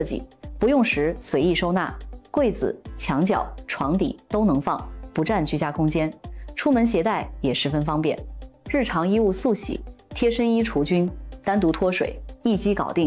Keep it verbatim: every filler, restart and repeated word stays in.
计，不用时随意收纳，柜子、墙角、床底都能放，不占居家空间。出门携带也十分方便。日常衣物速洗，贴身衣除菌，单独脱水，一机搞定。